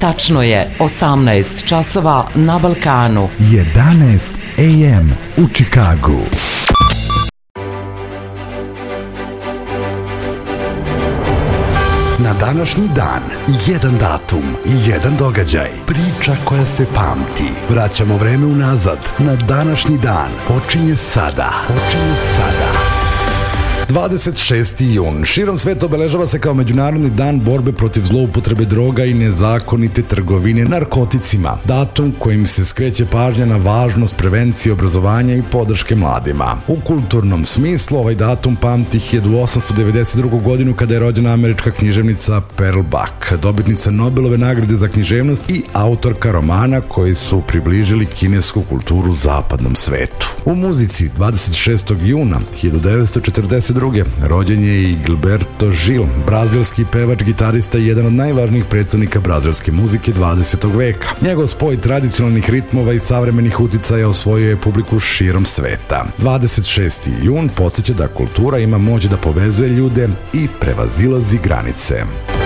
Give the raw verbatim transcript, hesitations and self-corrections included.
Tačno je osamnaest časova na Balkanu. jedanaest a m u Čikagu. Na današnji dan, jedan datum, jedan događaj, priča koja se pamti. Vraćamo vreme unazad. Na današnji dan počinje sada. Počinje sada. dvadeset šesti jun. Širom sveta obeležava se kao Međunarodni dan borbe protiv zloupotrebe droga i nezakonite trgovine narkoticima. Datum kojim se skreće pažnja na važnost prevencije, obrazovanja i podrške mladima. U kulturnom smislu ovaj datum pamti hiljadu osamsto devedeset drugu. godinu kada je rođena američka književnica Pearl Buck, dobitnica Nobelove nagrade za književnost i autorka romana koji su približili kinesku kulturu zapadnom svetu. U muzici dvadeset šestog juna hiljadu devetsto četrdeset druge. rođen je i Gilberto Gil, brazilski pevač, gitarista i jedan od najvažnijih predstavnika brazilske muzike dvadesetog veka. Njegov spoj tradicionalnih ritmova i savremenih uticaja osvojio je publiku širom sveta. dvadeset šesti jun podsjeća da kultura ima moć da povezuje ljude i prevazilazi granice.